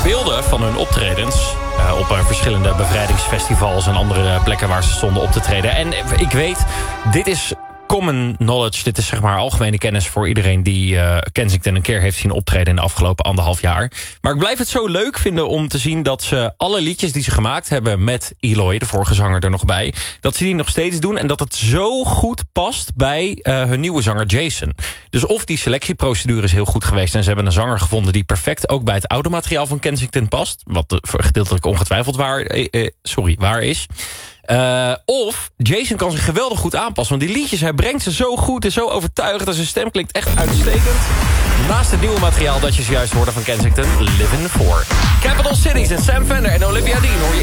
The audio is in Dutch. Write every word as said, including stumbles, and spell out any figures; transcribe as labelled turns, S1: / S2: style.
S1: beelden van hun optredens uh, op uh, verschillende bevrijdingsfestivals en andere plekken waar ze stonden op te treden. En ik weet, dit is common knowledge, dit is zeg maar algemene kennis voor iedereen die uh, Kensington een keer heeft zien optreden in de afgelopen anderhalf jaar. Maar ik blijf het zo leuk vinden om te zien dat ze alle liedjes die ze gemaakt hebben met Eloy, de vorige zanger er nog bij, dat ze die nog steeds doen en dat het zo goed past bij uh, hun nieuwe zanger Jason. Dus of die selectieprocedure is heel goed geweest en ze hebben een zanger gevonden die perfect ook bij het oude materiaal van Kensington past, wat gedeeltelijk ongetwijfeld waar, eh, eh, sorry, waar is. Uh, of Jason kan zich geweldig goed aanpassen. Want die liedjes, hij brengt ze zo goed en zo overtuigend. En zijn stem klinkt echt uitstekend. Naast het nieuwe materiaal dat je zojuist hoorde van Kensington, Living For. Capital Cities en Sam Fender en Olivia Dean hoor je